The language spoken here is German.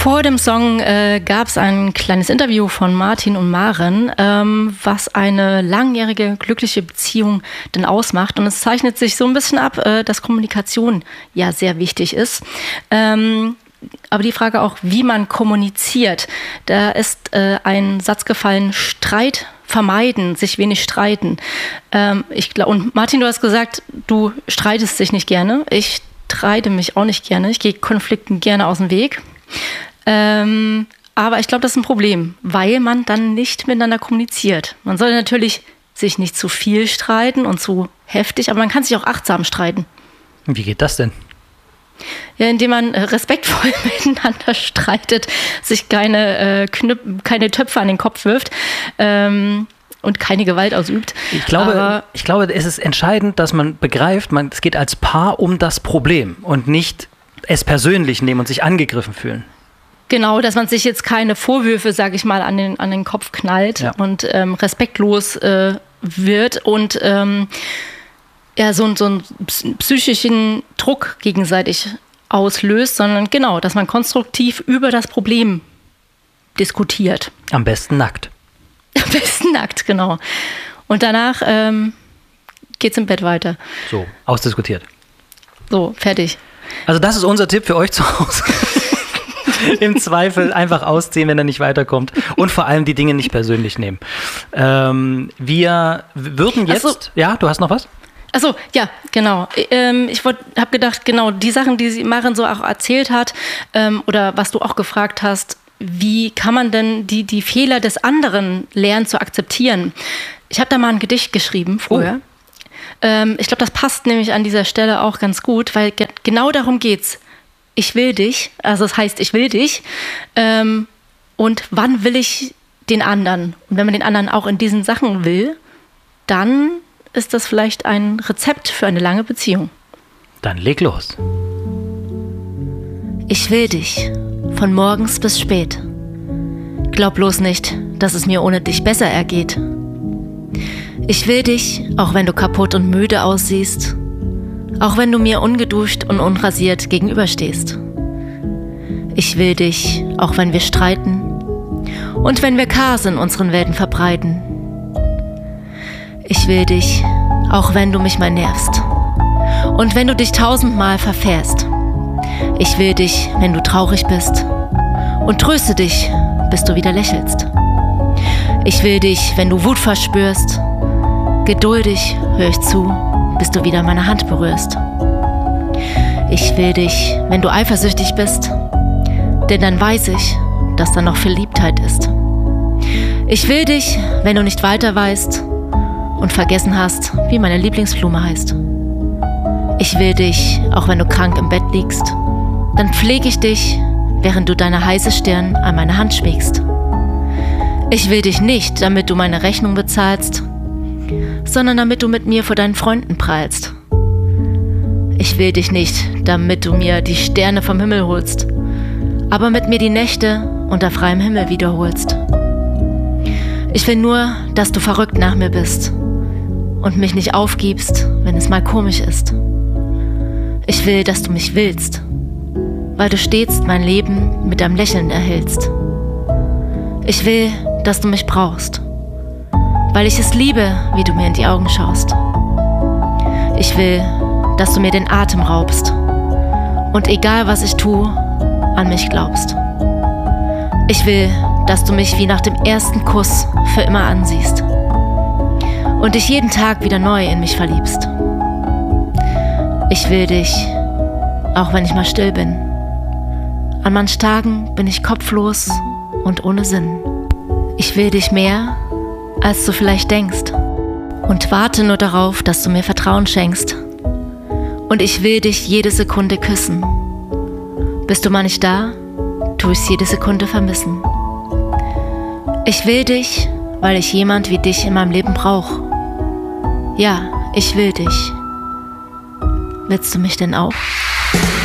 Vor dem Song gab es ein kleines Interview von Martin und Maren, was eine langjährige glückliche Beziehung denn ausmacht. Und es zeichnet sich so ein bisschen ab, dass Kommunikation ja sehr wichtig ist. Aber die Frage auch, wie man kommuniziert. Da ist ein Satz gefallen: Streit vermeiden, sich wenig streiten. Und Martin, du hast gesagt, du streitest dich nicht gerne. Ich streite mich auch nicht gerne. Ich gehe Konflikten gerne aus dem Weg. Aber ich glaube, das ist ein Problem, weil man dann nicht miteinander kommuniziert. Man soll natürlich sich nicht zu viel streiten und zu heftig, aber man kann sich auch achtsam streiten. Wie geht das denn? Ja, indem man respektvoll miteinander streitet, sich keine Töpfe an den Kopf wirft und keine Gewalt ausübt. Ich glaube, es ist entscheidend, dass man begreift, es geht als Paar um das Problem und nicht es persönlich nehmen und sich angegriffen fühlen. Genau, dass man sich jetzt keine Vorwürfe, sage ich mal, an den Kopf knallt und respektlos wird und so einen psychischen Druck gegenseitig auslöst, sondern genau, dass man konstruktiv über das Problem diskutiert. Am besten nackt. Am besten nackt, genau. Und danach geht's im Bett weiter. So, ausdiskutiert. So, fertig. Also das ist unser Tipp für euch zu Hause. Im Zweifel einfach ausziehen, wenn er nicht weiterkommt. Und vor allem die Dinge nicht persönlich nehmen. Wir würden jetzt... Ja, du hast noch was? Achso, ja, genau. Ich habe gedacht, genau, die Sachen, die Maren so auch erzählt hat, oder was du auch gefragt hast, wie kann man denn die Fehler des anderen lernen zu akzeptieren? Ich habe da mal ein Gedicht geschrieben früher. Ich glaube, das passt nämlich an dieser Stelle auch ganz gut, weil genau darum geht's. Ich will dich, also das heißt, ich will dich. Und wann will ich den anderen? Und wenn man den anderen auch in diesen Sachen will, dann ist das vielleicht ein Rezept für eine lange Beziehung. Dann leg los. Ich will dich, von morgens bis spät. Glaub bloß nicht, dass es mir ohne dich besser ergeht. Ich will dich, auch wenn du kaputt und müde aussiehst. Auch wenn du mir ungeduscht und unrasiert gegenüberstehst. Ich will dich, auch wenn wir streiten und wenn wir Chaos in unseren Welten verbreiten. Ich will dich, auch wenn du mich mal nervst und wenn du dich 1000-mal verfährst. Ich will dich, wenn du traurig bist und tröste dich, bis du wieder lächelst. Ich will dich, wenn du Wut verspürst. Geduldig höre ich zu, bis du wieder meine Hand berührst. Ich will dich, wenn du eifersüchtig bist, denn dann weiß ich, dass da noch Verliebtheit ist. Ich will dich, wenn du nicht weiter weißt und vergessen hast, wie meine Lieblingsblume heißt. Ich will dich, auch wenn du krank im Bett liegst, dann pflege ich dich, während du deine heiße Stirn an meine Hand schmiegst. Ich will dich nicht, damit du meine Rechnung bezahlst, sondern damit du mit mir vor deinen Freunden prallst. Ich will dich nicht, damit du mir die Sterne vom Himmel holst, aber mit mir die Nächte unter freiem Himmel wiederholst. Ich will nur, dass du verrückt nach mir bist und mich nicht aufgibst, wenn es mal komisch ist. Ich will, dass du mich willst, weil du stets mein Leben mit deinem Lächeln erhältst. Ich will, dass du mich brauchst, weil ich es liebe, wie du mir in die Augen schaust. Ich will, dass du mir den Atem raubst und egal was ich tue, an mich glaubst. Ich will, dass du mich wie nach dem ersten Kuss für immer ansiehst und dich jeden Tag wieder neu in mich verliebst. Ich will dich, auch wenn ich mal still bin. An manchen Tagen bin ich kopflos und ohne Sinn. Ich will dich mehr, als du vielleicht denkst, und warte nur darauf, dass du mir Vertrauen schenkst. Und ich will dich jede Sekunde küssen. Bist du mal nicht da, tu ich's jede Sekunde vermissen. Ich will dich, weil ich jemand wie dich in meinem Leben brauche. Ja, ich will dich. Willst du mich denn auch?